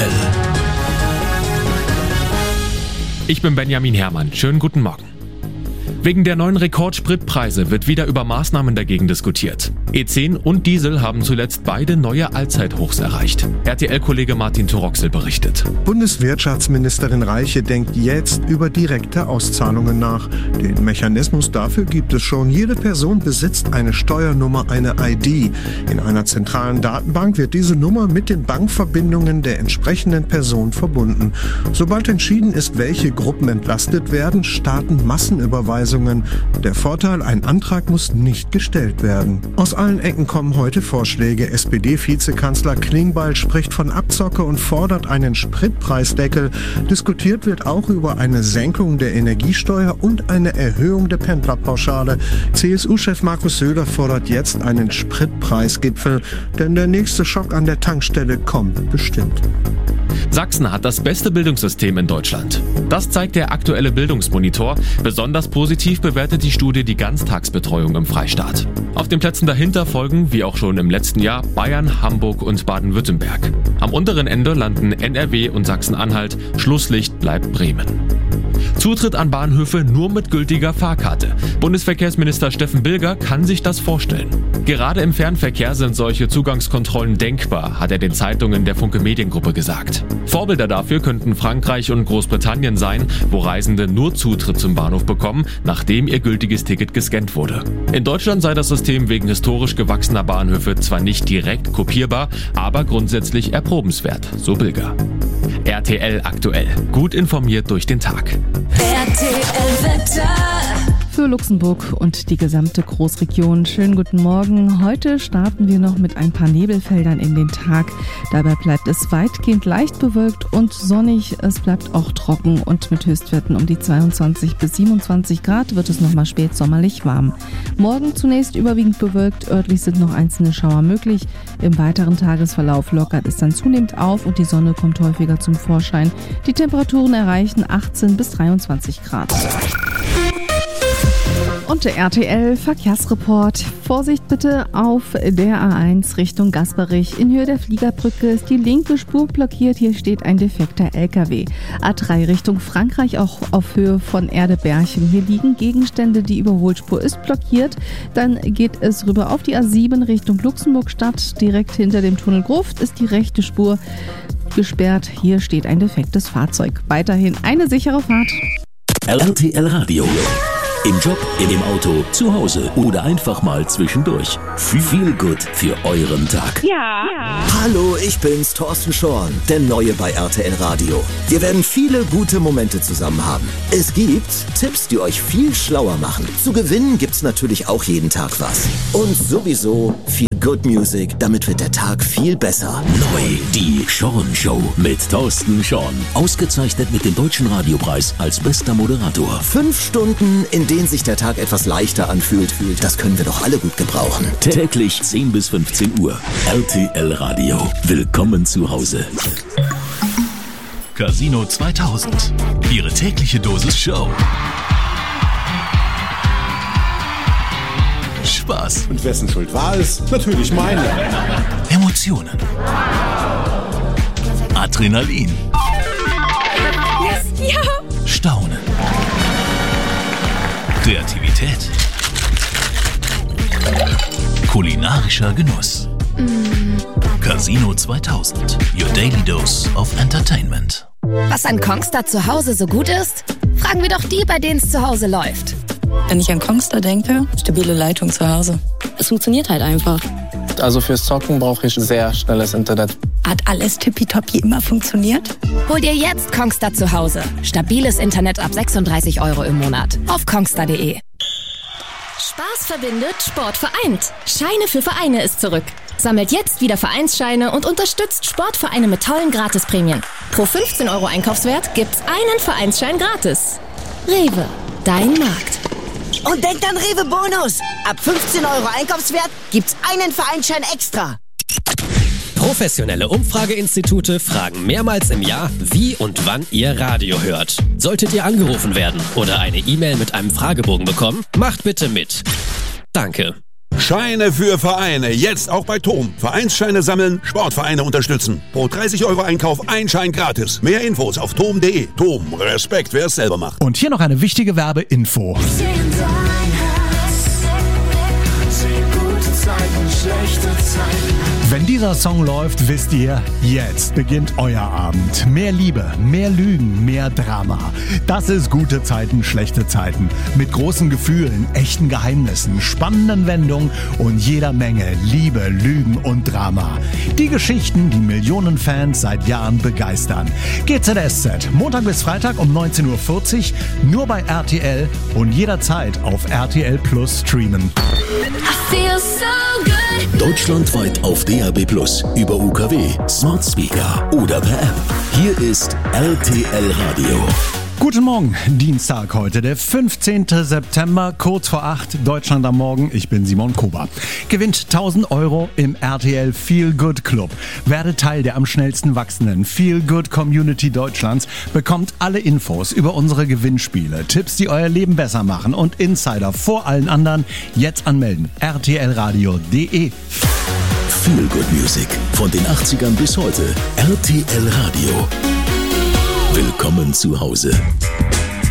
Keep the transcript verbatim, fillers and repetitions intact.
aktuell. Ich bin Benjamin Herrmann. Schönen guten Morgen. Wegen der neuen Rekordspritpreise wird wieder über Maßnahmen dagegen diskutiert. E zehn und Diesel haben zuletzt beide neue Allzeithochs erreicht. R T L-Kollege Martin Toroxel berichtet. Bundeswirtschaftsministerin Reiche denkt jetzt über direkte Auszahlungen nach. Den Mechanismus dafür gibt es schon. Jede Person besitzt eine Steuernummer, eine I D. In einer zentralen Datenbank wird diese Nummer mit den Bankverbindungen der entsprechenden Person verbunden. Sobald entschieden ist, welche Gruppen entlastet werden, starten Massenüberweisungen. Der Vorteil, ein Antrag muss nicht gestellt werden. Aus allen Ecken kommen heute Vorschläge. S P D-Vizekanzler Klingbeil spricht von Abzocke und fordert einen Spritpreisdeckel. Diskutiert wird auch über eine Senkung der Energiesteuer und eine Erhöhung der Pendlerpauschale. C S U-Chef Markus Söder fordert jetzt einen Spritpreisgipfel, denn der nächste Schock an der Tankstelle kommt bestimmt. Sachsen hat das beste Bildungssystem in Deutschland. Das zeigt der aktuelle Bildungsmonitor. Besonders positiv bewertet die Studie die Ganztagsbetreuung im Freistaat. Auf den Plätzen dahinter folgen, wie auch schon im letzten Jahr, Bayern, Hamburg und Baden-Württemberg. Am unteren Ende landen N R W und Sachsen-Anhalt. Schlusslicht bleibt Bremen. Zutritt an Bahnhöfe nur mit gültiger Fahrkarte. Bundesverkehrsminister Steffen Bilger kann sich das vorstellen. Gerade im Fernverkehr sind solche Zugangskontrollen denkbar, hat er den Zeitungen der Funke Mediengruppe gesagt. Vorbilder dafür könnten Frankreich und Großbritannien sein, wo Reisende nur Zutritt zum Bahnhof bekommen, nachdem ihr gültiges Ticket gescannt wurde. In Deutschland sei das System wegen historisch gewachsener Bahnhöfe zwar nicht direkt kopierbar, aber grundsätzlich erprobenswert, so Bilger. R T L aktuell. Gut informiert durch den Tag. R T L-Wetter. Für Luxemburg und die gesamte Großregion. Schönen guten Morgen. Heute starten wir noch mit ein paar Nebelfeldern in den Tag. Dabei bleibt es weitgehend leicht bewölkt und sonnig. Es bleibt auch trocken und mit Höchstwerten um die zweiundzwanzig bis siebenundzwanzig Grad wird es nochmal spätsommerlich warm. Morgen zunächst überwiegend bewölkt. Örtlich sind noch einzelne Schauer möglich. Im weiteren Tagesverlauf lockert es dann zunehmend auf und die Sonne kommt häufiger zum Vorschein. Die Temperaturen erreichen achtzehn bis dreiundzwanzig Grad. Und der R T L-Verkehrsreport. Vorsicht bitte auf der A eins Richtung Gasperich. In Höhe der Fliegerbrücke ist die linke Spur blockiert. Hier steht ein defekter L K W. A drei Richtung Frankreich, auch auf Höhe von Erdeberchen. Hier liegen Gegenstände, die Überholspur ist blockiert. Dann geht es rüber auf die A sieben Richtung Luxemburgstadt. Direkt hinter dem Tunnel Gruft ist die rechte Spur gesperrt. Hier steht ein defektes Fahrzeug. Weiterhin eine sichere Fahrt. R T L Radio. Im Job, im Auto, zu Hause oder einfach mal zwischendurch. Viel gut für euren Tag. Ja. ja. Hallo, ich bin's, Thorsten Schorn, der Neue bei R T L Radio. Wir werden viele gute Momente zusammen haben. Es gibt Tipps, die euch viel schlauer machen. Zu gewinnen gibt's natürlich auch jeden Tag was. Und sowieso viel Good Music, damit wird der Tag viel besser. Neu, die Schorn Show mit Thorsten Schorn. Ausgezeichnet mit dem Deutschen Radiopreis als bester Moderator. Fünf Stunden, in denen sich der Tag etwas leichter anfühlt, das können wir doch alle gut gebrauchen. Täglich zehn bis fünfzehn Uhr. R T L Radio. Willkommen zu Hause. Casino zweitausend. Ihre tägliche Dosis Show. Spaß. Und wessen Schuld war es? Natürlich meine. Emotionen. Adrenalin. Yes, ja. Staunen. Kreativität. Kulinarischer Genuss. Mm. Casino zweitausend. Your daily dose of entertainment. Was an Kongstar zu Hause so gut ist? Fragen wir doch die, bei denen es zu Hause läuft. Wenn ich an Kongstar denke, stabile Leitung zu Hause. Es funktioniert halt einfach. Also fürs Zocken brauche ich sehr schnelles Internet. Hat alles tippitoppi immer funktioniert? Hol dir jetzt Kongstar zu Hause. Stabiles Internet ab sechsunddreißig Euro im Monat. Auf kongstar punkt de. Spaß verbindet, Sport vereint. Scheine für Vereine ist zurück. Sammelt jetzt wieder Vereinsscheine und unterstützt Sportvereine mit tollen Gratisprämien. Pro fünfzehn Euro Einkaufswert gibt's einen Vereinsschein gratis. Rewe, dein Markt. Und denkt an Rewe Bonus. Ab fünfzehn Euro Einkaufswert gibt's einen Vereinsschein extra. Professionelle Umfrageinstitute fragen mehrmals im Jahr, wie und wann ihr Radio hört. Solltet ihr angerufen werden oder eine E-Mail mit einem Fragebogen bekommen, macht bitte mit. Danke. Scheine für Vereine. Jetzt auch bei Tom. Vereinsscheine sammeln, Sportvereine unterstützen. Pro dreißig Euro Einkauf ein Schein gratis. Mehr Infos auf tom punkt de. Tom, Respekt, wer es selber macht. Und hier noch eine wichtige Werbeinfo. Wenn dieser Song läuft, wisst ihr, jetzt beginnt euer Abend. Mehr Liebe, mehr Lügen, mehr Drama. Das ist gute Zeiten, schlechte Zeiten. Mit großen Gefühlen, echten Geheimnissen, spannenden Wendungen und jeder Menge Liebe, Lügen und Drama. Die Geschichten, die Millionen Fans seit Jahren begeistern. G Z S Z, Montag bis Freitag um neunzehn Uhr vierzig, nur bei R T L und jederzeit auf R T L Plus streamen. Deutschlandweit auf D A B Plus, über U K W, Smart Speaker oder per App. Hier ist R T L Radio. Guten Morgen, Dienstag heute, der fünfzehnten September, kurz vor acht, Deutschland am Morgen. Ich bin Simon Kober. Gewinnt tausend Euro im R T L Feel Good Club. Werde Teil der am schnellsten wachsenden Feel Good Community Deutschlands. Bekommt alle Infos über unsere Gewinnspiele, Tipps, die euer Leben besser machen und Insider vor allen anderen. Jetzt anmelden. R T L radio punkt de. Feel Good Music von den achtzigern bis heute. R T L Radio. Willkommen zu Hause.